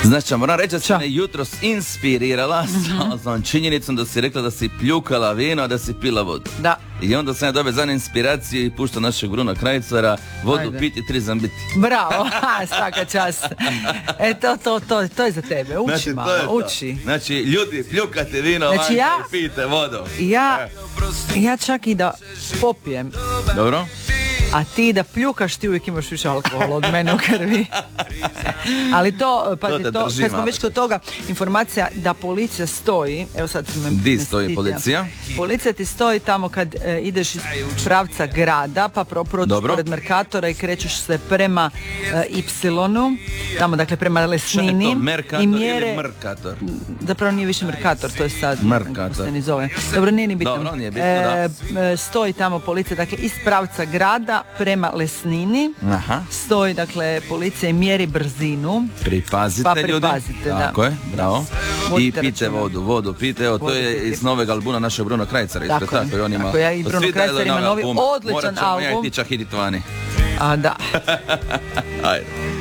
Znači, moram reći da si me jutros inspirirala s ovom činjenicom da si rekla da si pljukala vino, a da si pila vodu. Da. I onda sam ja dobio za inspiraciju i pušta našeg Bruna Krajcara, vodu piti, 3 zambiti. Bravo, svaka čast. To je za tebe, uči znači, malo, uči. Znači, ljudi, pljukate vino, znači, i pijte vodu. Ja čak i da popijem. Dobro. A ti da pljukaš, ti uvijek imaš više alkohola od mene u krvi. Ali to, kad smo već kod toga, informacija da policija stoji, evo sad me Di stoji policija? Policija ti stoji tamo kad ideš iz pravca grada, pa prođeš pored Merkatora i krećeš se prema Y, tamo dakle prema Lesnini. Šta je to, Merkator ili Merkator? Zapravo nije više Merkator, to je sad, Merkator. se ni zove. Dobro, nije ni bitno. Dobro, nije bitno, da. Stoji tamo policija, dakle iz pravca grada prema Lesnini. Aha. Stoji, dakle, policija i mjeri brzinu. Pripazite, ljudi. Tako je, bravo. I pite vodu pite, evo, to je iz novog albuma našeg Bruno Krajcara. Tako je, i Bruno Krajcar ima novi odličan album. Morat ćemo ja i ti čak idit vani. A da. Ajde.